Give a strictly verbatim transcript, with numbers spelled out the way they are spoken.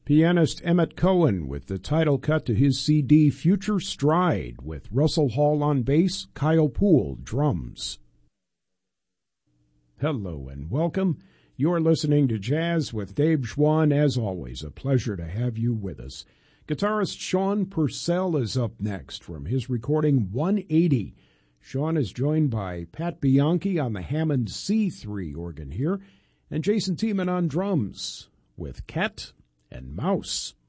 Pianist Emmett Cohen with the title cut to his C D Future Stride, with Russell Hall on bass, Kyle Poole drums. Hello and welcome. You're listening to Jazz with Dave Schwann. As always, a pleasure to have you with us. Guitarist Sean Purcell is up next from his recording one eighty. Sean is joined by Pat Bianchi on the Hammond C three organ here, and Jason Tiemann on drums with Cat and Mouse.